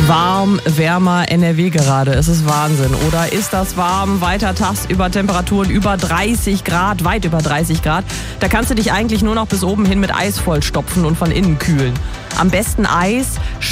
Warm, wärmer NRW gerade. Es ist Wahnsinn. Oder ist das warm? Weiter tagsüber Temperaturen über 30 Grad, weit über 30 Grad. Da kannst du dich eigentlich nur noch bis oben hin mit Eis vollstopfen und von innen kühlen. Am besten Eis